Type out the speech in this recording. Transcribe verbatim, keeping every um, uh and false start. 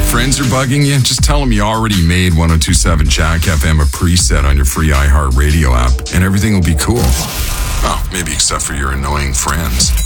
Friends are bugging you? Just tell them you already made one oh two point seven Jack F M a preset on your free iHeartRadio app, and everything will be cool. Oh, maybe except for your annoying friends.